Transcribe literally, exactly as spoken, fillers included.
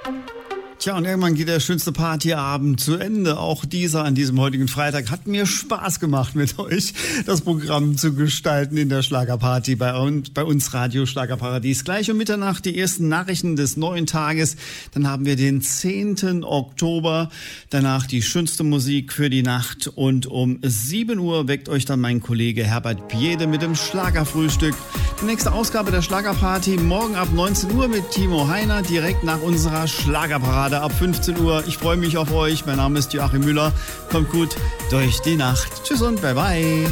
Tja, und irgendwann geht der schönste Partyabend zu Ende. Auch dieser an diesem heutigen Freitag hat mir Spaß gemacht, mit euch das Programm zu gestalten in der Schlagerparty bei uns, bei uns Radio Schlagerparadies. Gleich um Mitternacht die ersten Nachrichten des neuen Tages. Dann haben wir den zehnten Oktober. Danach die schönste Musik für die Nacht. Und um sieben Uhr weckt euch dann mein Kollege Herbert Biede mit dem Schlagerfrühstück. Die nächste Ausgabe der Schlagerparty morgen ab neunzehn Uhr mit Timo Heiner, direkt nach unserer Schlagerparade ab fünfzehn Uhr. Ich freue mich auf euch. Mein Name ist Joachim Müller. Kommt gut durch die Nacht. Tschüss und bye bye.